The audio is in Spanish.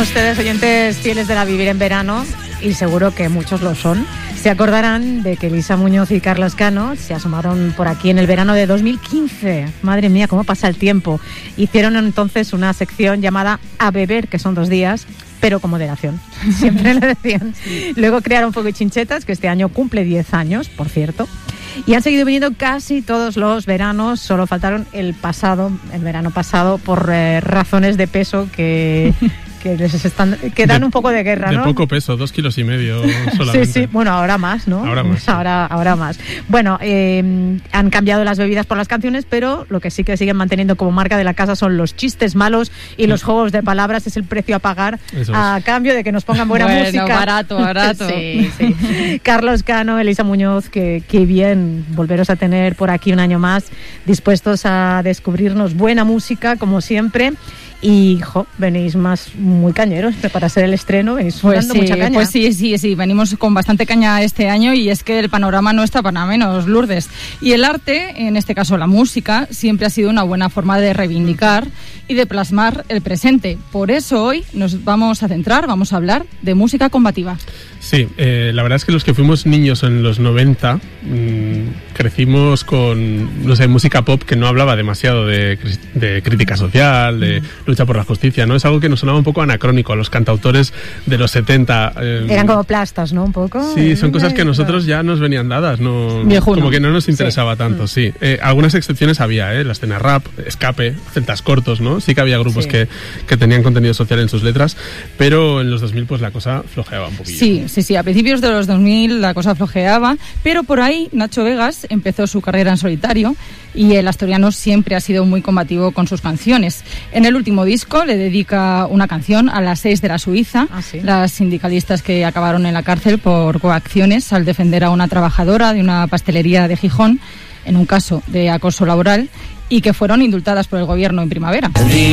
ustedes oyentes fieles de la Vivir en Verano, y seguro que muchos lo son, se acordarán de que Elisa Muñoz y Carlos Cano se asomaron por aquí en el verano de 2015. Madre mía, cómo pasa el tiempo. Hicieron entonces una sección llamada A Beber, que son 2 días, pero con moderación. Siempre le decían. Luego crearon Fuego y Chinchetas, que este año cumple 10 años, por cierto. Y han seguido viniendo casi todos los veranos, solo faltaron el verano pasado, por razones de peso que dan un poco de guerra, ¿no? De poco peso, 2,5 kilos solamente. Sí, bueno, ahora más, ¿no? Ahora más. Ahora más. Bueno, han cambiado las bebidas por las canciones, pero lo que sí que siguen manteniendo como marca de la casa son los chistes malos y los juegos de palabras. Es el precio a pagar a cambio de que nos pongan buena música. Barato. Sí. Carlos Cano, Elisa Muñoz, qué bien volveros a tener por aquí un año más, dispuestos a descubrirnos buena música, como siempre. Y, venís muy cañeros para ser el estreno, venís dando mucha caña. Pues sí, venimos con bastante caña este año, y es que el panorama no está para menos, Lourdes. Y el arte, en este caso la música, siempre ha sido una buena forma de reivindicar y de plasmar el presente. Por eso hoy nos vamos a hablar de música combativa. Sí, la verdad es que los que fuimos niños en los 90 crecimos con, música pop que no hablaba demasiado de crítica social, de lucha por la justicia, ¿no? Es algo que nos sonaba un poco anacrónico a los cantautores de los 70. Eran como plastas, ¿no? Un poco. Sí, son cosas que a nosotros ya nos venían dadas, ¿no? Como que no nos interesaba tanto, sí. Algunas excepciones había, la escena rap, Escape, Celtas Cortos, ¿no? Sí que había grupos que tenían contenido social en sus letras, pero en los 2000 pues la cosa flojeaba un poquillo. Sí, a principios de los 2000 la cosa flojeaba, pero por ahí Nacho Vegas empezó su carrera en solitario, y el asturiano siempre ha sido muy combativo con sus canciones. En el último disco le dedica una canción a las 6 de la Suiza, las sindicalistas que acabaron en la cárcel por coacciones al defender a una trabajadora de una pastelería de Gijón en un caso de acoso laboral, y que fueron indultadas por el gobierno en primavera.